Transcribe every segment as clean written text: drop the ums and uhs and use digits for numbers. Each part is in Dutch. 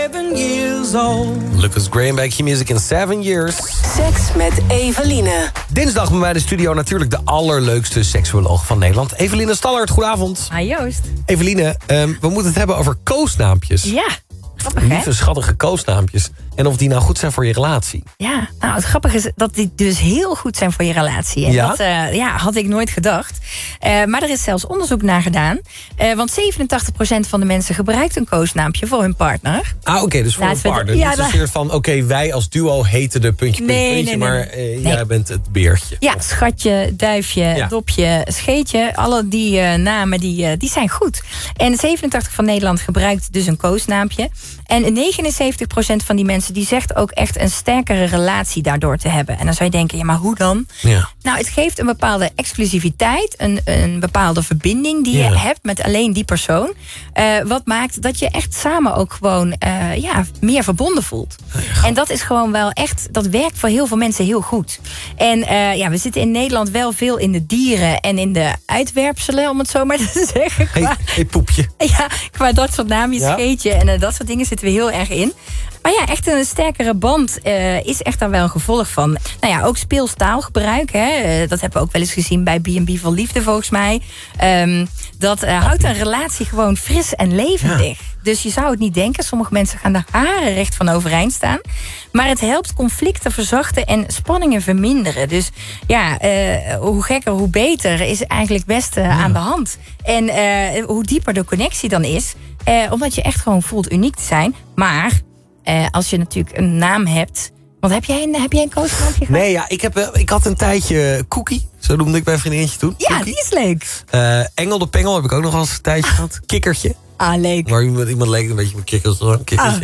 Lucas Graham bij Q-Music in 7 Years. Seks met Eveline. Dinsdag bij mij in de studio natuurlijk de allerleukste seksuoloog van Nederland. Eveline Stallard, goedenavond. Hi Joost. Eveline, we moeten het hebben over koosnaampjes. Ja, grappig hè? Lieve, schattige koosnaampjes. En of die nou goed zijn voor je relatie. Ja, nou het grappige is dat die dus heel goed zijn voor je relatie. En Ja? dat had ik nooit gedacht. Maar er is zelfs onderzoek naar gedaan. Want 87% van de mensen gebruikt een koosnaampje voor hun partner. Ah, oké, dus voor een partner. Ja, Niet zozeer van, oké, wij als duo heten de puntje, Nee. maar jij bent het beertje. Ja, schatje, duifje, dopje, scheetje. Alle die namen die zijn goed. En 87% van Nederland gebruikt dus een koosnaampje. En 79% van die mensen die zegt ook echt een sterkere relatie daardoor te hebben. En dan zou je denken, ja, maar hoe dan? Ja. Nou, het geeft een bepaalde exclusiviteit, een bepaalde verbinding die je hebt met alleen die persoon. Wat maakt dat je echt samen ook gewoon meer verbonden voelt. Ja. En dat is gewoon wel echt, dat werkt voor heel veel mensen heel goed. En we zitten in Nederland wel veel in de dieren en in de uitwerpselen, om het zo maar te zeggen. Hey poepje. Ja, qua dat soort namen, scheetje en dat soort dingen zitten we heel erg in. Maar ja, echt een sterkere band is echt daar wel een gevolg van. Nou ja, ook speels taalgebruik. Dat hebben we ook wel eens gezien bij B&B voor Liefde, volgens mij. Dat houdt een relatie gewoon fris en levendig. Ja. Dus je zou het niet denken. Sommige mensen gaan de haren recht van overeind staan. Maar het helpt conflicten verzachten en spanningen verminderen. Dus ja, hoe gekker, hoe beter is eigenlijk best aan de hand. En hoe dieper de connectie dan is. Omdat je echt gewoon voelt uniek te zijn. Maar als je natuurlijk een naam hebt. Want heb jij een koosnaampje gehad? Nee, ja, ik had een tijdje Cookie. Zo noemde ik mijn vriendinnetje toen. Ja, Cookie. die is leuk. Engel de Pengel heb ik ook nog eens een tijdje gehad. Kikkertje. Ah, leuk. Maar iemand leek een beetje op kikkertje.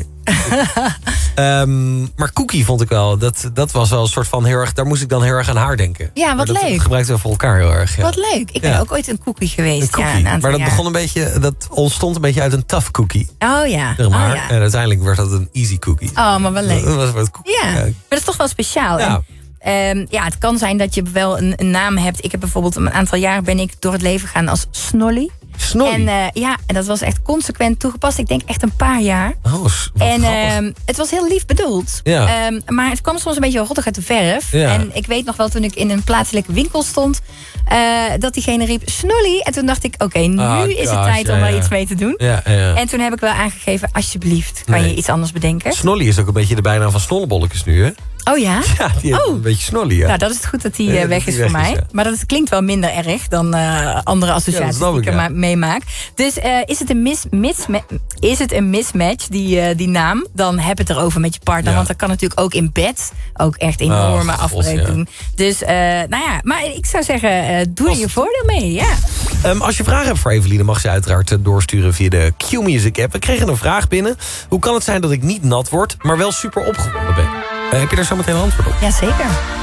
Maar Cookie vond ik wel, dat was wel een soort van heel erg, daar moest ik dan heel erg aan haar denken. Ja, wat leuk. Dat gebruikten we voor elkaar heel erg. Ja. Wat leuk. Ik ben ook ooit een cookie geweest. Een cookie. Ja, een aantal maar dat jaar. begon een beetje, dat ontstond een beetje uit een tough cookie. Oh ja. Zeg maar. Oh, ja. En uiteindelijk werd dat een easy cookie. Oh, maar wel leuk. Dat was wat cookie. Ja, maar dat is toch wel speciaal. Ja. En, het kan zijn dat je wel een naam hebt. Ik heb bijvoorbeeld een aantal jaar ben ik door het leven gegaan als Snolly. Snolly? En dat was echt consequent toegepast. Ik denk echt een paar jaar. Oh, en het was heel lief bedoeld. Ja. Maar het kwam soms een beetje rottig uit de verf. Ja. En ik weet nog wel toen ik in een plaatselijke winkel stond. Dat diegene riep Snolly. En toen dacht ik, oké, nu is het tijd om daar iets mee te doen. Ja. En toen heb ik wel aangegeven, alsjeblieft, kan je iets anders bedenken. Snolly is ook een beetje de bijnaam van snollebolletjes nu, hè? Oh ja? Ja, die heeft een beetje snolly, ja. Nou, dat is het goed dat die weg is voor mij. Ja. Maar dat klinkt wel minder erg dan andere associaties die ik er meemaak. Dus is het een mismatch, die naam, dan heb het erover met je partner. Want dat kan natuurlijk ook in bed ook echt enorme afbreuk doen. Dus, maar ik zou zeggen, doe er je voordeel mee, ja. Als je vragen hebt voor Eveline, mag ze uiteraard doorsturen via de Q-Music app. We kregen een vraag binnen. Hoe kan het zijn dat ik niet nat word, maar wel super opgewonden ben? Heb je daar zo meteen een antwoord op? Jazeker.